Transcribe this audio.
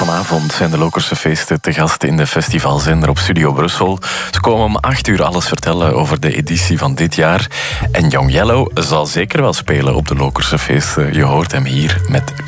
Vanavond zijn de Lokerse Feesten te gast in de festivalzender op Studio Brussel. Ze komen om 8 uur alles vertellen over de editie van dit jaar. En Young Yellow zal zeker wel spelen op de Lokerse Feesten. Je hoort hem hier met